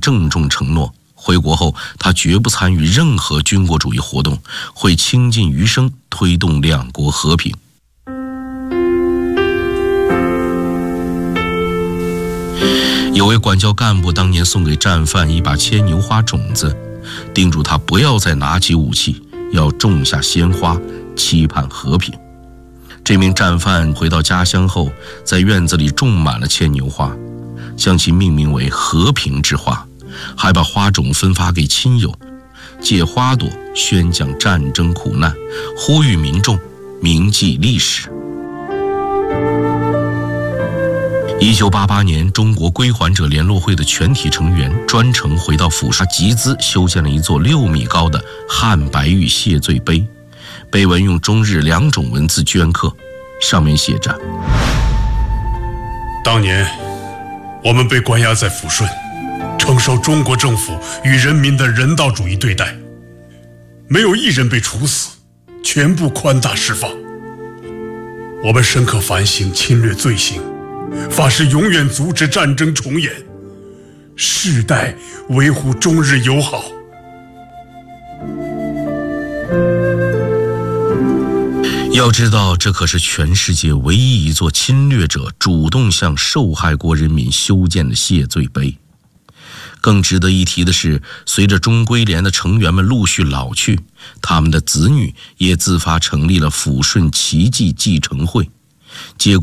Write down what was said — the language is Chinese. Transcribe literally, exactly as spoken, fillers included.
郑重承诺，回国后他绝不参与任何军国主义活动，会倾尽余生推动两国和平。有位管教干部当年送给战犯一把牵牛花种子，叮嘱他不要再拿起武器，要种下鲜花，期盼和平。这名战犯回到家乡后，在院子里种满了牵牛花，将其命名为和平之花，还把花种分发给亲友，借花朵宣讲战争苦难，呼吁民众铭记历史。一九八八年，中国归还者联络会的全体成员专程回到抚沙，集资修建了一座六米高的汉白玉谢罪碑，碑文用中日两种文字镌刻，上面写着： 当年我们被关押在抚顺，承受中国政府与人民的人道主义对待，没有一人被处死，全部宽大释放。我们深刻反省侵略罪行，发誓永远阻止战争重演，世代维护中日友好。 要知道，这可是全世界唯一一座侵略者主动向受害国人民修建的谢罪碑。更值得一提的是，随着中归联的成员们陆续老去，他们的子女也自发成立了抚顺奇迹继承会，接